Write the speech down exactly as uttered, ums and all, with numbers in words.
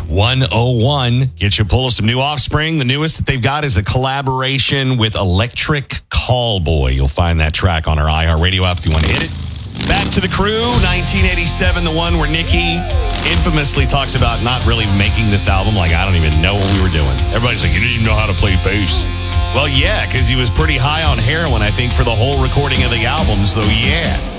one oh one. Get you a pull of some new Offspring. The newest that they've got is a collaboration with Electric Callboy. You'll find that track on our iHeartRadio app if you want to hit it. Back to the Crew, nineteen eighty-seven, the one where Nicky infamously talks about not really making this album. Like, I don't even know what we were doing. Everybody's like, you didn't even know how to play bass. Well, yeah, because he was pretty high on heroin, I think, for the whole recording of the album. So, yeah.